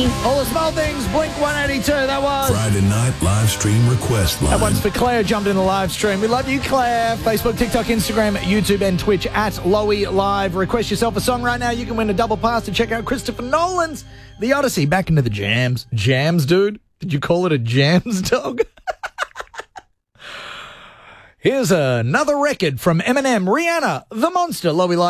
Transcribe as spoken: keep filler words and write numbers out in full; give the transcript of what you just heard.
All the small things, Blink one eighty-two, that was. Friday night live stream request line. That one's for Claire, jumped in the live stream. We love you, Claire. Facebook, TikTok, Instagram, YouTube, and Twitch at Lowy Live. Request yourself a song right now. You can win a double pass to check out Christopher Nolan's The Odyssey. Back into the jams. Jams, dude? Did you call it a jams, dog? Here's another record from Eminem, Rihanna, The Monster, Lowy Live.